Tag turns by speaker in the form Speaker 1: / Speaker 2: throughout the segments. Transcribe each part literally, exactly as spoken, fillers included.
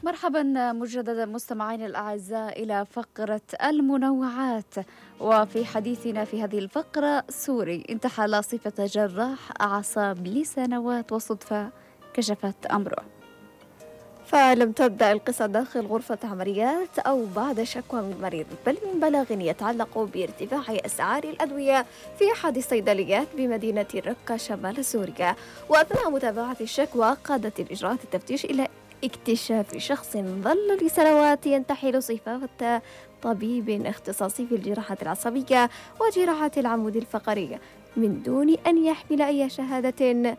Speaker 1: مرحبا مجددا مستمعين الأعزاء إلى فقرة المنوعات. وفي حديثنا في هذه الفقرة، سوري انتحل صفة جراح أعصاب لسنوات وصدفة كشفت أمره.
Speaker 2: فلم تبدأ القصة داخل غرفة عمليات أو بعد شكوى من مريض، بل من بلاغ يتعلق بارتفاع أسعار الأدوية في أحد الصيدليات بمدينة رقة شمال سوريا. وأثناء متابعة الشكوى قادت الإجراءات التفتيش إلى اكتشاف شخص ظل لسنوات ينتحل صفات طبيب اختصاصي في الجراحة العصبية وجراحة العمود الفقري من دون أن يحمل أي شهادة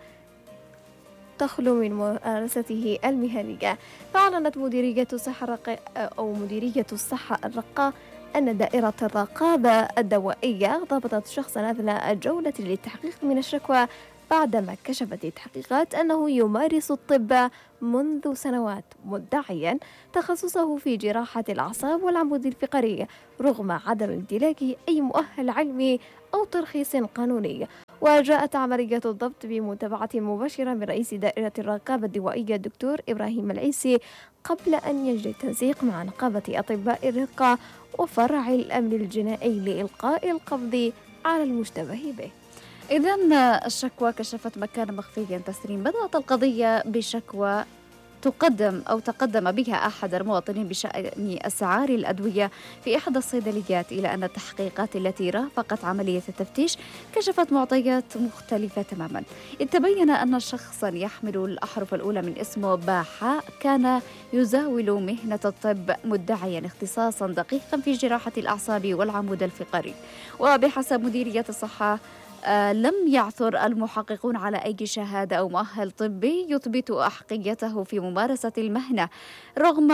Speaker 2: تخلو من ممارسته المهنية. فأعلنت مديرية الصحة الرق... أو مديرية الصحة الرقة أن دائرة الرقابة الدوائية ضبطت شخصا أثناء جولة للتحقيق من الشكوى بعدما كشفت التحقيقات أنه يمارس الطب منذ سنوات، مدعيا تخصصه في جراحة الأعصاب والعمود الفقري رغم عدم امتلاكه أي مؤهل علمي أو ترخيص قانوني. وجاءت عملية الضبط بمتابعة مباشرة من رئيس دائرة الرقابة الدوائية الدكتور إبراهيم العيسي، قبل أن يجري التنسيق مع نقابة أطباء الرقة وفرع الأمن الجنائي لإلقاء القبض على المشتبه به.
Speaker 1: إذن الشكوى كشفت مكانا مخفيا تسريم. بدأت القضية بشكوى تقدم أو تقدم بها أحد المواطنين بشأن أسعار الأدوية في إحدى الصيدليات، إلى أن التحقيقات التي رافقت عملية التفتيش كشفت معطيات مختلفة تماما. إذ تبين أن شخصا يحمل الأحرف الأولى من اسمه باحاء كان يزاول مهنة الطب مدعيا اختصاصا دقيقا في جراحة الأعصاب والعمود الفقري. وبحسب مديرية الصحة آه لم يعثر المحققون على أي شهادة أو مؤهل طبي يثبت أحقيته في ممارسة المهنة رغم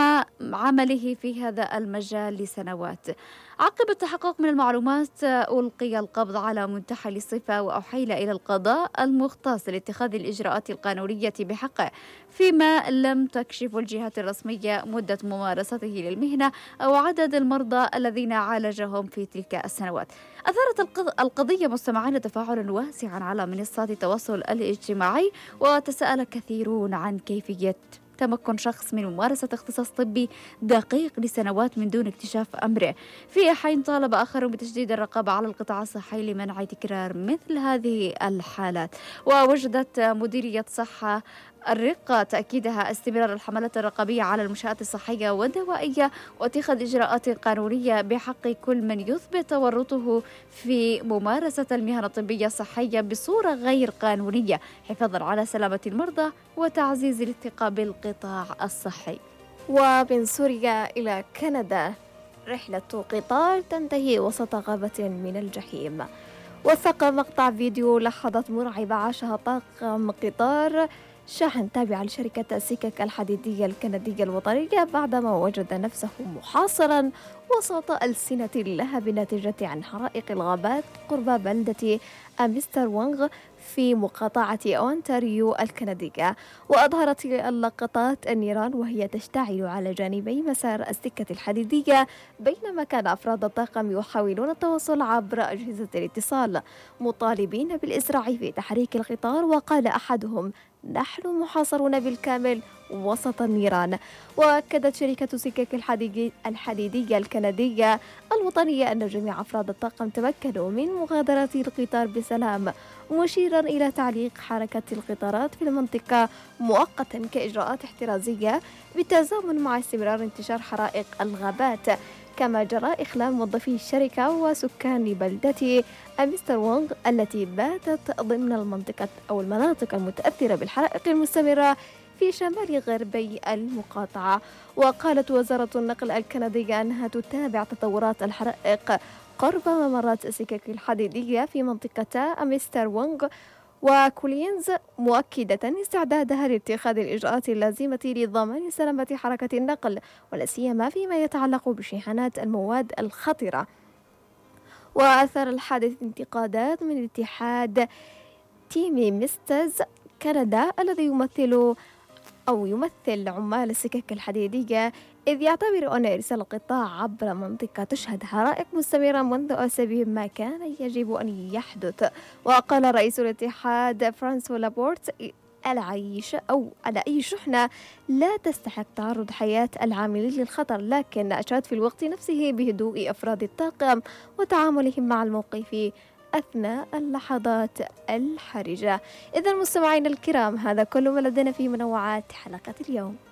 Speaker 1: عمله في هذا المجال لسنوات. عقب التحقق من المعلومات ألقي القبض على منتحل الصفة وأحيل إلى القضاء المختص لاتخاذ الإجراءات القانونية بحقه، فيما لم تكشف الجهات الرسمية مدة ممارسته للمهنة أو عدد المرضى الذين عالجهم في تلك السنوات. أثارت القضية مستمعين تفاعلا واسعا على منصات التواصل الاجتماعي، وتساءل كثيرون عن كيفية تمكن شخص من ممارسة اختصاص طبي دقيق لسنوات من دون اكتشاف أمره، في حين طالب آخرون بتشديد الرقابة على القطاع الصحي لمنع تكرار مثل هذه الحالات. ووجدت مديرية صحة الرقة تأكيدها استمرار الحملات الرقابية على المنشآت الصحية والدوائية واتخاذ إجراءات قانونية بحق كل من يثبت تورطه في ممارسة المهن الطبية الصحية بصورة غير قانونية، حفاظا على سلامة المرضى وتعزيز الثقة بالقطاع الصحي.
Speaker 2: ومن سوريا إلى كندا، رحلة قطار تنتهي وسط غابة من الجحيم. وثق مقطع فيديو لحظات مرعبة عاشها طاقم قطار شاحن تابع لشركة السكك الحديدية الكندية الوطنية بعدما وجد نفسه محاصرا وسط ألسنة اللهب ناتجة عن حرائق الغابات قرب بلدة أمستر وونغ في مقاطعة أونتاريو الكندية. وأظهرت اللقطات النيران وهي تشتعل على جانبي مسار السكة الحديدية، بينما كان أفراد الطاقم يحاولون التواصل عبر أجهزة الاتصال مطالبين بالإسراع في تحريك القطار. وقال أحدهم: نحن محاصرون بالكامل وسط النيران. وأكدت شركة سكك الحديدية الكندية الوطنية أن جميع أفراد الطاقم تمكنوا من مغادرة القطار بسلام، مشيرا إلى تعليق حركة القطارات في المنطقة مؤقتا كإجراءات احترازية بالتزامن مع استمرار انتشار حرائق الغابات. كما جرى إخلال موظفي الشركة وسكان بلدة أمستر وونغ التي باتت ضمن المنطقة أو المناطق المتأثرة بالحرائق المستمرة في شمال غربي المقاطعة. وقالت وزارة النقل الكندية أنها تتابع تطورات الحرائق قرب ممرات السكك الحديدية في منطقة أمستر وونغ وكولينز، مؤكدة استعدادها لاتخاذ الإجراءات اللازمة لضمان سلامة حركة النقل ولا سيما فيما يتعلق بشحنات المواد الخطرة. وأثار الحادث انتقادات من اتحاد تيمي ميستز كندا الذي يمثل أو يمثل عمال السكك الحديدية، إذ يعتبر أن إرسال القطاع عبر منطقة تشهد حرائق مستمرة منذ أسابيع ما كان يجب أن يحدث. وقال رئيس الاتحاد فرانسوا لابورت العيش أو على أي شحنة لا تستحق تعرض حياة العاملين للخطر، لكن أشاد في الوقت نفسه بهدوء أفراد الطاقم وتعاملهم مع الموقف أثناء اللحظات الحرجة. إذا مستمعينا الكرام، هذا كل ما لدينا في منوعات حلقة اليوم.